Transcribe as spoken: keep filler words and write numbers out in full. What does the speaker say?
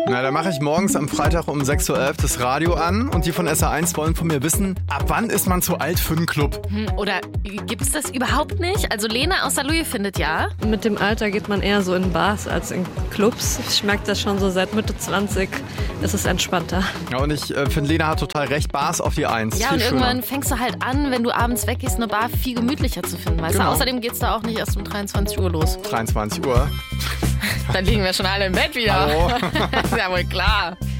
Na, da mache ich morgens am Freitag um sechs Uhr elf das Radio an und die von S R eins wollen von mir wissen, ab wann ist man zu alt für einen Club? Hm, oder gibt es das überhaupt nicht? Also Lena aus Saarlouis findet ja. Mit dem Alter geht man eher so in Bars als in Clubs. Ich merke das schon so seit Mitte zwanzig. Es ist entspannter. Ja, und ich äh, finde, Lena hat total recht. Bars auf die Eins. Ja, Viel und irgendwann schöner. fängst du halt an, wenn du abends weggehst, eine Bar viel gemütlicher zu finden. Weißt Genau. du? Außerdem geht's da auch nicht erst um dreiundzwanzig Uhr los. dreiundzwanzig Uhr. Dann liegen wir schon alle im Bett wieder. Hallo. Ist ja wohl klar.